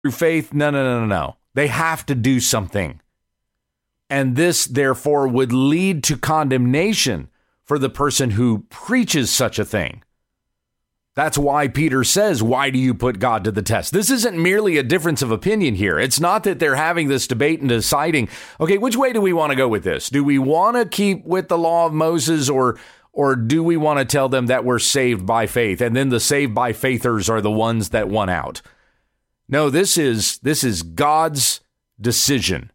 through faith? No. They have to do something. And this, therefore, would lead to condemnation for the person who preaches such a thing. That's why Peter says, why do you put God to the test? This isn't merely a difference of opinion here. It's not that they're having this debate and deciding, okay, which way do we want to go with this? Do we want to keep with the law of Moses, or do we want to tell them that we're saved by faith? And then the saved by faithers are the ones that won out. No, this is God's decision.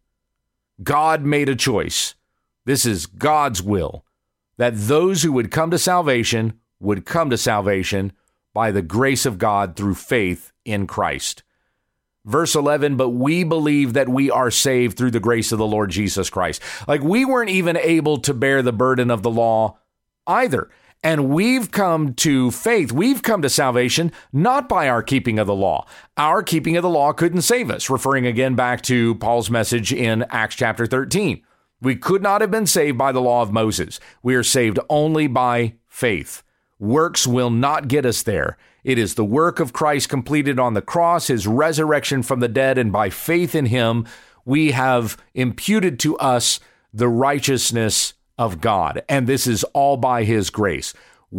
God made a choice. This is God's will, that those who would come to salvation would come to salvation by the grace of God through faith in Christ. Verse 11, but we believe that we are saved through the grace of the Lord Jesus Christ. Like, we weren't even able to bear the burden of the law either. And we've come to faith. We've come to salvation, not by our keeping of the law. Our keeping of the law couldn't save us, referring again back to Paul's message in Acts chapter 13. We could not have been saved by the law of Moses. We are saved only by faith. Works will not get us there. It is the work of Christ completed on the cross, his resurrection from the dead, and by faith in him, we have imputed to us the righteousness of God. And this is all by his grace.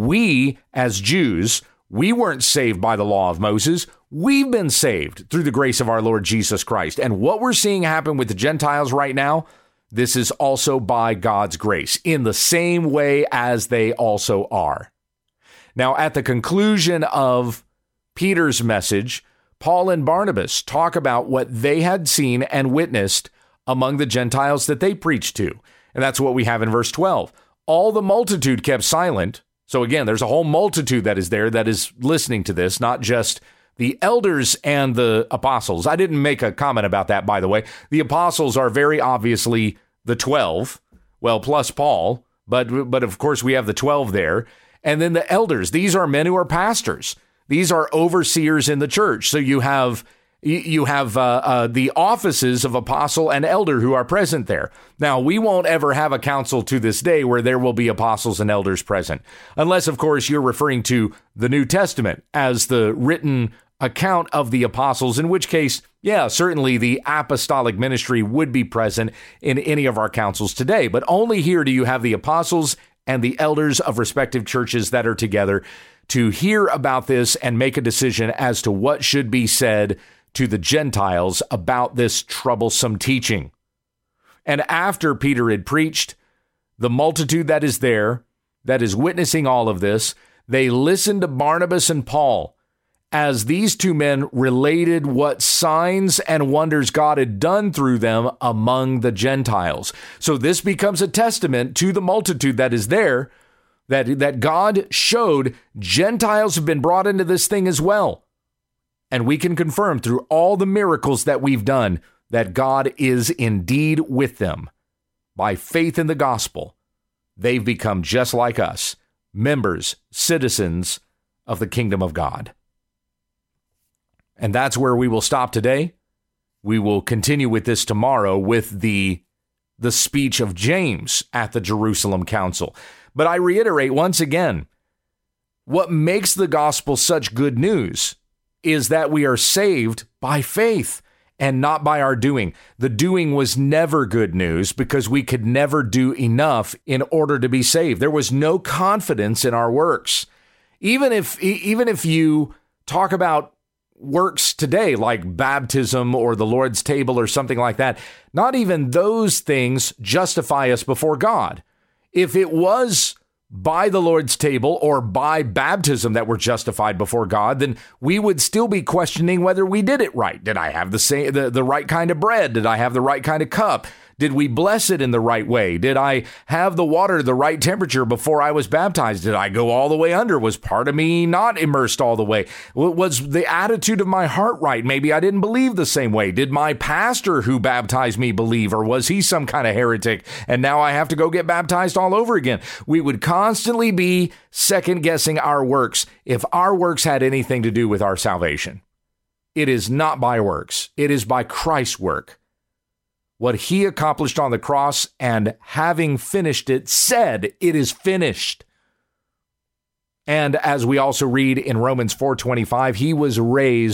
We, as Jews, we weren't saved by the law of Moses. We've been saved through the grace of our Lord Jesus Christ. And what we're seeing happen with the Gentiles right now, this is also by God's grace, in the same way as they also are. Now, at the conclusion of Peter's message, Paul and Barnabas talk about what they had seen and witnessed among the Gentiles that they preached to. And that's what we have in verse 12. All the multitude kept silent. So again, there's a whole multitude that is there that is listening to this, not just the elders and the apostles. I didn't make a comment about that, by the way. The apostles are very obviously the 12, well, plus Paul, but of course we have the 12 there. And then the elders, these are men who are pastors. These are overseers in the church. So you have the offices of apostle and elder who are present there. Now, we won't ever have a council to this day where there will be apostles and elders present, unless, of course, you're referring to the New Testament as the written account of the apostles, in which case, yeah, certainly the apostolic ministry would be present in any of our councils today. But only here do you have the apostles and the elders of respective churches that are together to hear about this and make a decision as to what should be said to the Gentiles about this troublesome teaching. And after Peter had preached, the multitude that is there, that is witnessing all of this, they listened to Barnabas and Paul as these two men related what signs and wonders God had done through them among the Gentiles. So this becomes a testament to the multitude that is there, that God showed Gentiles have been brought into this thing as well. And we can confirm through all the miracles that we've done that God is indeed with them. By faith in the gospel, they've become just like us, members, citizens of the kingdom of God. And that's where we will stop today. We will continue with this tomorrow with the speech of James at the Jerusalem Council. But I reiterate once again, what makes the gospel such good news is that we are saved by faith and not by our doing. The doing was never good news because we could never do enough in order to be saved. There was no confidence in our works. Even if you talk about works today, like baptism or the Lord's table or something like that, not even those things justify us before God. If it was by the Lord's table or by baptism that we're justified before God, then we would still be questioning whether we did it right. Did I have the right kind of bread? Did I have the right kind of cup? Did we bless it in the right way? Did I have the water the right temperature before I was baptized? Did I go all the way under? Was part of me not immersed all the way? Was the attitude of my heart right? Maybe I didn't believe the same way. Did my pastor who baptized me believe, or was he some kind of heretic? And now I have to go get baptized all over again. We would constantly be second guessing our works if our works had anything to do with our salvation. It is not by works. It is by Christ's work. What he accomplished on the cross, and having finished it, said, "It is finished." And as we also read in Romans 4:25, he was raised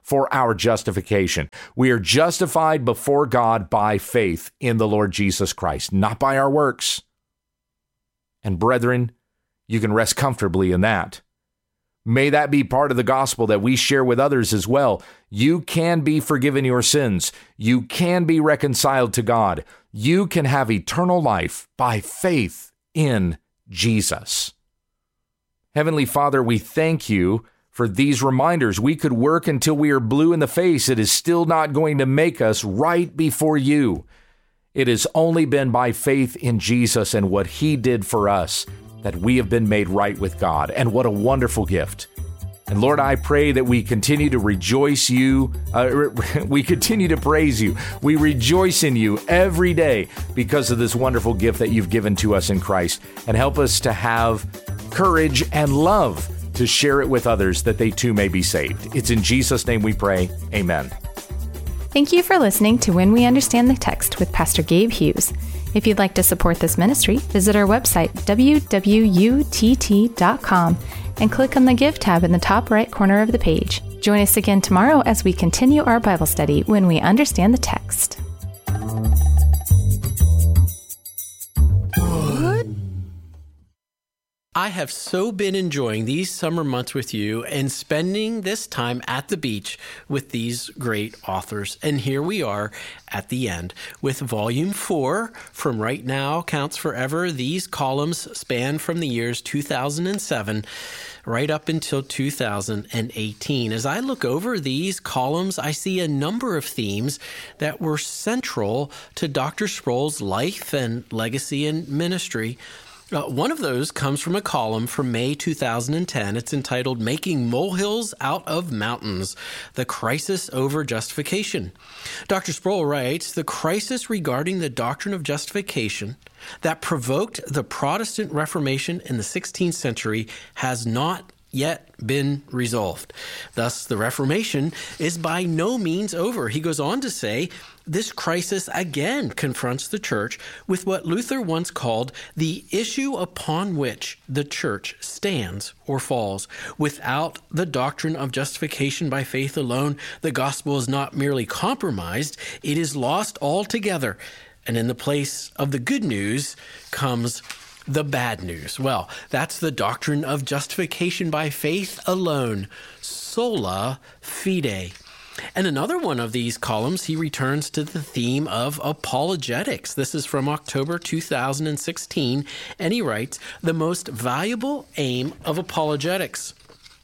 for our justification. We are justified before God by faith in the Lord Jesus Christ, not by our works. And brethren, you can rest comfortably in that. May that be part of the gospel that we share with others as well. You can be forgiven your sins. You can be reconciled to God. You can have eternal life by faith in Jesus. Heavenly Father, we thank you for these reminders. We could work until we are blue in the face. It is still not going to make us right before you. It has only been by faith in Jesus and what he did for us that we have been made right with God. And what a wonderful gift. And Lord, I pray that we continue to rejoice you. We continue to praise you. We rejoice in you every day because of this wonderful gift that you've given to us in Christ. And help us to have courage and love to share it with others that they too may be saved. It's in Jesus' name we pray. Amen. Thank you for listening to When We Understand the Text with Pastor Gabe Hughes. If you'd like to support this ministry, visit our website, www.utt.com, and click on the Give tab in the top right corner of the page. Join us again tomorrow as we continue our Bible study when we understand the text. I have so been enjoying these summer months with you and spending this time at the beach with these great authors. And here we are at the end with Volume 4 from Right Now Counts Forever. These columns span from the years 2007 right up until 2018. As I look over these columns, I see a number of themes that were central to Dr. Sproul's life and legacy and ministry. One of those comes from a column from May 2010. It's entitled Making Molehills Out of Mountains, The Crisis Over Justification. Dr. Sproul writes, the crisis regarding the doctrine of justification that provoked the Protestant Reformation in the 16th century has not yet been resolved. Thus, the Reformation is by no means over. He goes on to say, this crisis again confronts the church with what Luther once called the issue upon which the church stands or falls. Without the doctrine of justification by faith alone, the gospel is not merely compromised, it is lost altogether. And in the place of the good news comes the bad news. Well, that's the doctrine of justification by faith alone, sola fide. And another one of these columns, he returns to the theme of apologetics. This is from October 2016, and he writes, the most valuable aim of apologetics.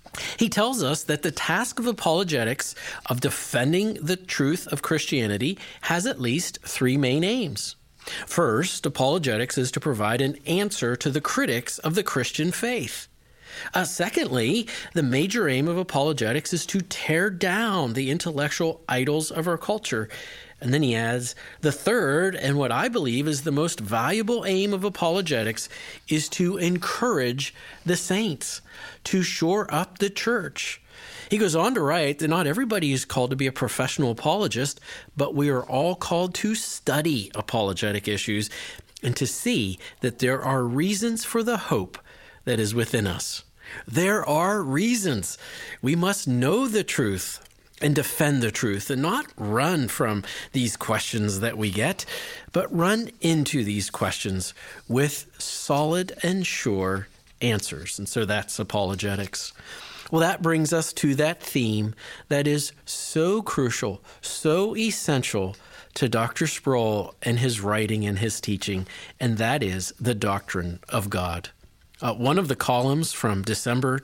He tells us that the task of apologetics, of defending the truth of Christianity, has at least three main aims. First, apologetics is to provide an answer to the critics of the Christian faith. Secondly, the major aim of apologetics is to tear down the intellectual idols of our culture. And then he adds, the third, and what I believe is the most valuable aim of apologetics, is to encourage the saints, to shore up the church. He goes on to write that not everybody is called to be a professional apologist, but we are all called to study apologetic issues and to see that there are reasons for the hope that is within us. There are reasons. We must know the truth and defend the truth and not run from these questions that we get, but run into these questions with solid and sure answers. And so that's apologetics. Well, that brings us to that theme that is so crucial, so essential to Dr. Sproul and his writing and his teaching, and that is the doctrine of God. One of the columns from December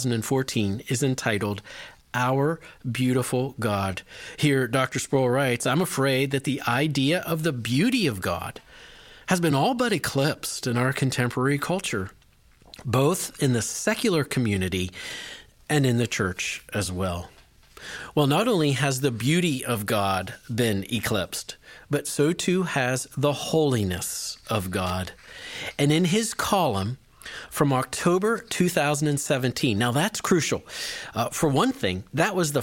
2014 is entitled, Our Beautiful God. Here, Dr. Sproul writes, I'm afraid that the idea of the beauty of God has been all but eclipsed in our contemporary culture, both in the secular community and in the church as well. Well, not only has the beauty of God been eclipsed, but so too has the holiness of God. And in his column from October 2017, now that's crucial. For one thing, that was the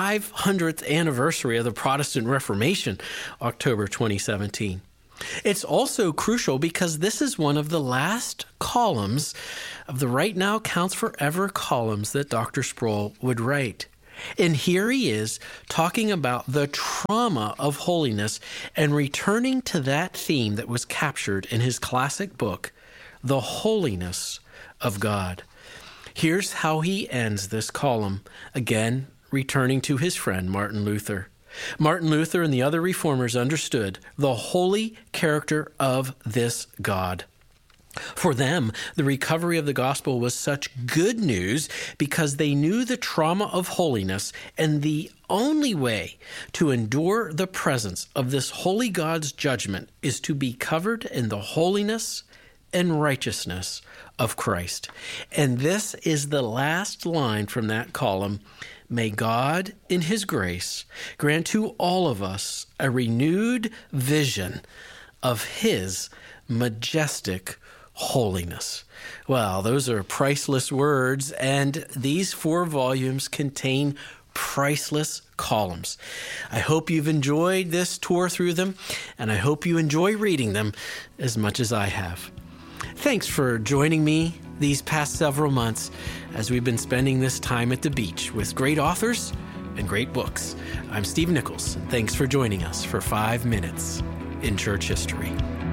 500th anniversary of the Protestant Reformation, October 2017. It's also crucial because this is one of the last columns of the Right Now Counts Forever columns that Dr. Sproul would write. And here he is talking about the trauma of holiness and returning to that theme that was captured in his classic book, The Holiness of God. Here's how he ends this column, again returning to his friend Martin Luther. Martin Luther and the other reformers understood the holy character of this God. For them, the recovery of the gospel was such good news because they knew the trauma of holiness, and the only way to endure the presence of this holy God's judgment is to be covered in the holiness and righteousness of Christ. And this is the last line from that column. May God, in his grace, grant to all of us a renewed vision of his majestic holiness. Well, those are priceless words, and these 4 volumes contain priceless columns. I hope you've enjoyed this tour through them, and I hope you enjoy reading them as much as I have. Thanks for joining me these past several months as we've been spending this time at the beach with great authors and great books. I'm Steve Nichols, and thanks for joining us for 5 minutes in church history.